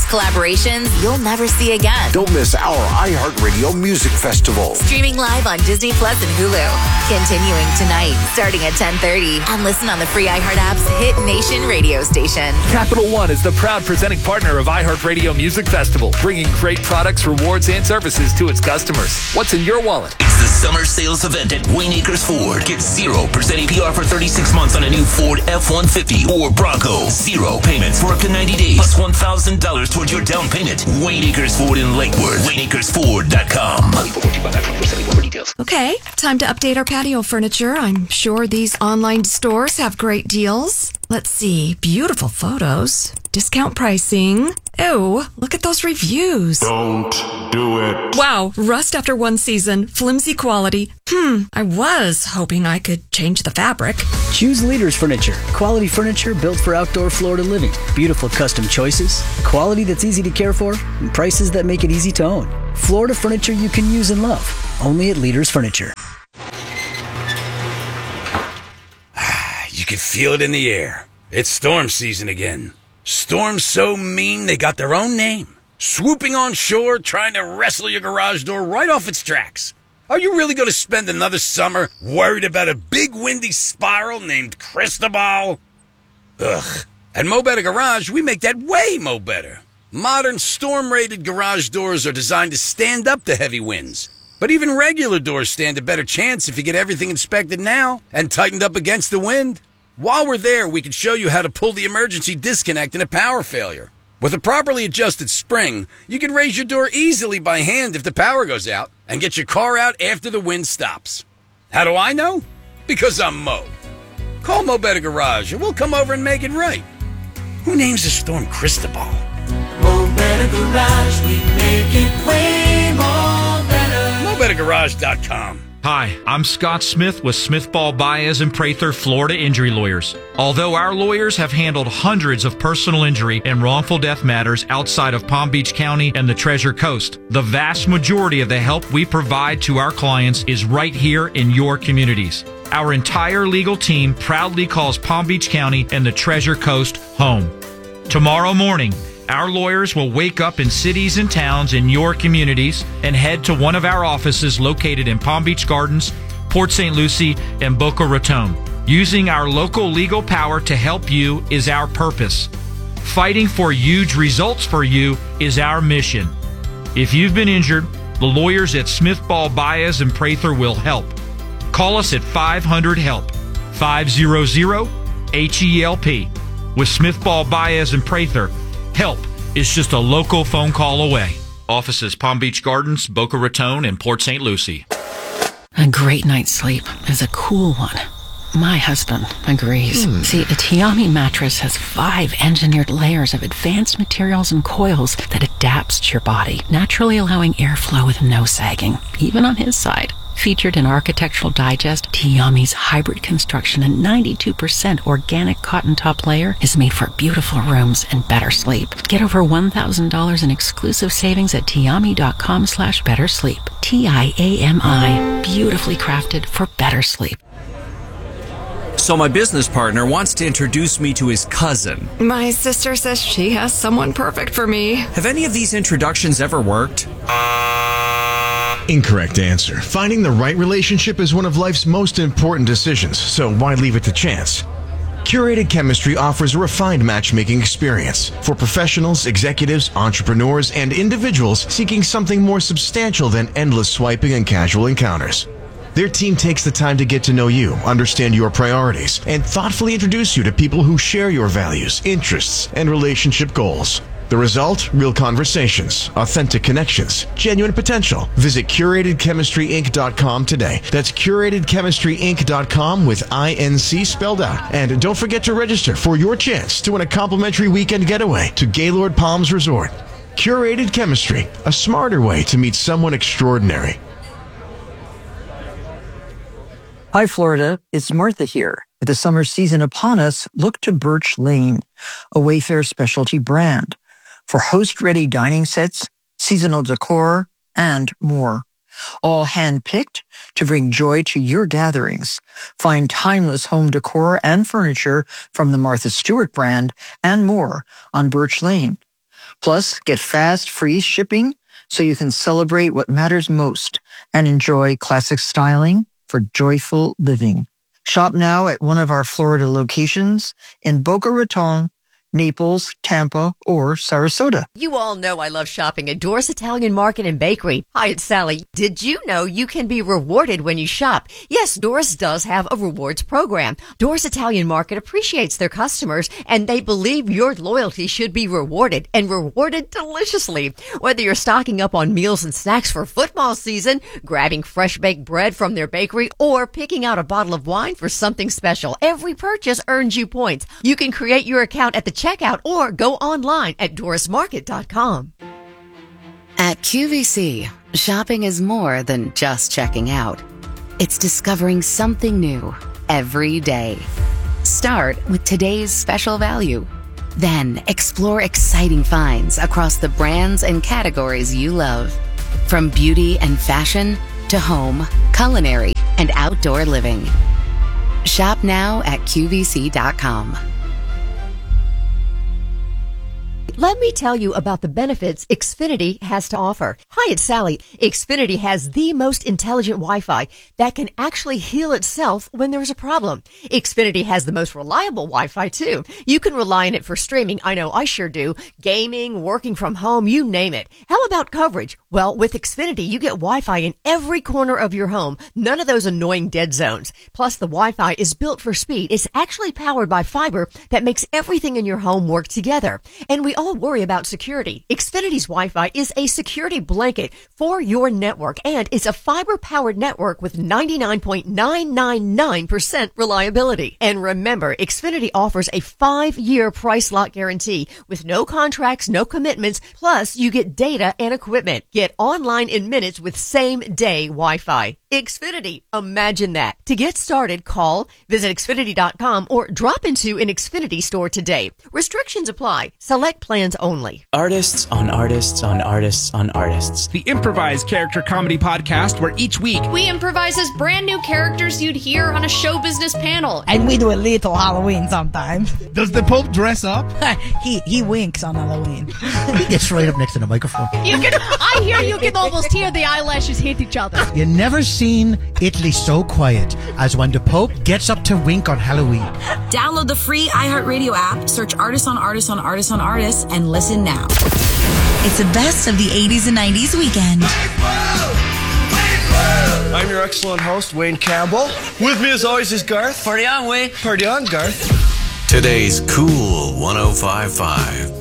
collaborations you'll never see again. Don't miss our iHeartRadio Music Festival. Streaming live on Disney Plus and Hulu. Continuing tonight, starting at 10:30. And listen on the free iHeart app's Hit Nation radio station. Capital One is the proud presenting partner of iHeartRadio Music Festival, bringing great products, rewards, and services to its customers. What's in your wallet? It's the summer sales event at Wayne Acres Ford. Get 0% APR for 36 months on a new Ford F-150 or Bronco. 0 payments for up to 90 days, plus $1,000 towards your down payment. Wayne Acres Ford in Lakewood. WayneAcresFord.com. Okay, time to update our patio furniture. I'm sure these online stores have great deals. Let's see. Beautiful photos. Discount pricing. Ew, look at those reviews. Don't do it. Wow, rust after one season. Flimsy quality. I was hoping I could change the fabric. Choose Leaders Furniture. Quality furniture built for outdoor Florida living. Beautiful custom choices, quality that's easy to care for, and prices that make it easy to own. Florida furniture you can use and love. Only at Leaders Furniture. You can feel it in the air. It's storm season again. Storms so mean they got their own name. Swooping on shore, trying to wrestle your garage door right off its tracks. Are you really going to spend another summer worried about a big windy spiral named Cristobal? Ugh. At Mo Better Garage, we make that way mo better. Modern storm-rated garage doors are designed to stand up to heavy winds. But even regular doors stand a better chance if you get everything inspected now and tightened up against the wind. While we're there, we can show you how to pull the emergency disconnect in a power failure. With a properly adjusted spring, you can raise your door easily by hand if the power goes out and get your car out after the wind stops. How do I know? Because I'm Mo. Call Mo Better Garage and we'll come over and make it right. Who names the storm Cristobal? Mo Better Garage, we make it way more better. MoBetterGarage.com. Hi, I'm Scott Smith with Smith Ball Baez and Prather Florida Injury Lawyers. Although our lawyers have handled hundreds of personal injury and wrongful death matters outside of Palm Beach County and the Treasure Coast, the vast majority of the help we provide to our clients is right here in your communities. Our entire legal team proudly calls Palm Beach County and the Treasure Coast home. Tomorrow morning, our lawyers will wake up in cities and towns in your communities and head to one of our offices located in Palm Beach Gardens, Port St. Lucie, and Boca Raton. Using our local legal power to help you is our purpose. Fighting for huge results for you is our mission. If you've been injured, the lawyers at Smith Ball Baez and Prather will help. Call us at 500-HELP, 500-HELP. With Smith Ball Baez and Prather, help is just a local phone call away. Offices Palm Beach Gardens, Boca Raton, and Port St. Lucie. A great night's sleep is a cool one. My husband agrees. See, a Tiami mattress has 5 engineered layers of advanced materials and coils that adapts to your body, naturally allowing airflow with no sagging, even on his side. Featured in Architectural Digest, Tiami's hybrid construction and 92% organic cotton top layer is made for beautiful rooms and better sleep. Get over $1,000 in exclusive savings at Tiami.com/bettersleep. TIAMI. Beautifully crafted for better sleep. So my business partner wants to introduce me to his cousin. My sister says she has someone perfect for me. Have any of these introductions ever worked? Incorrect answer. Finding the right relationship is one of life's most important decisions, so why leave it to chance? Curated Chemistry offers a refined matchmaking experience for professionals, executives, entrepreneurs, and individuals seeking something more substantial than endless swiping and casual encounters. Their team takes the time to get to know you, understand your priorities, and thoughtfully introduce you to people who share your values, interests, and relationship goals. The result? Real conversations, authentic connections, genuine potential. Visit CuratedChemistryInc.com today. That's CuratedChemistryInc.com with INC spelled out. And don't forget to register for your chance to win a complimentary weekend getaway to Gaylord Palms Resort. Curated Chemistry, a smarter way to meet someone extraordinary. Hi, Florida. It's Martha here. With the summer season upon us, look to Birch Lane, a Wayfair specialty brand, for host-ready dining sets, seasonal decor, and more. All hand-picked to bring joy to your gatherings. Find timeless home decor and furniture from the Martha Stewart brand and more on Birch Lane. Plus, get fast, free shipping so you can celebrate what matters most and enjoy classic styling for joyful living. Shop now at one of our Florida locations in Boca Raton, Naples, Tampa, or Sarasota. You all know I love shopping at Doris Italian Market and Bakery. Hi, it's Sally. Did you know you can be rewarded when you shop? Yes, Doris does have a rewards program. Doris Italian Market appreciates their customers, and they believe your loyalty should be rewarded, and rewarded deliciously. Whether you're stocking up on meals and snacks for football season, grabbing fresh baked bread from their bakery, or picking out a bottle of wine for something special, every purchase earns you points. You can create your account at the checkout or go online at dorismarket.com. At QVC, shopping is more than just checking out. It's discovering something new every day. Start with today's special value. Then explore exciting finds across the brands and categories you love. From beauty and fashion to home, culinary, and outdoor living. Shop now at QVC.com. Let me tell you about the benefits Xfinity has to offer. Hi, it's Sally. Xfinity has the most intelligent Wi-Fi that can actually heal itself when there's a problem. Xfinity has the most reliable Wi-Fi, too. You can rely on it for streaming. I know I sure do. Gaming, working from home, you name it. How about coverage? Well, with Xfinity, you get Wi-Fi in every corner of your home. None of those annoying dead zones. Plus, the Wi-Fi is built for speed. It's actually powered by fiber that makes everything in your home work together. And we all worry about security. Xfinity's Wi-Fi is a security blanket for your network, and it's a fiber-powered network with 99.999% reliability. And remember, Xfinity offers a 5-year price lock guarantee with no contracts, no commitments, plus you get data and equipment. Get online in minutes with same-day Wi-Fi. Xfinity, imagine that. To get started, call, visit Xfinity.com, or drop into an Xfinity store today. Restrictions apply. Select plans only. Artists on artists on artists on artists. The improvised character comedy podcast where each week we improvise as brand new characters you'd hear on a show business panel. And we do a little Halloween sometimes. Does the Pope dress up? he winks on Halloween. He gets right up next to the microphone. I hear you can almost hear the eyelashes hit each other. You never seen Italy so quiet as when the Pope gets up to wink on Halloween. Download the free iHeartRadio app, search Artists on Artists on Artists on Artists, and listen now. It's the best of the 80s and 90s weekend. I'm your excellent host, Wayne Campbell. With me as always is Garth. Party on, Wayne. Party on, Garth. Today's Cool 105.5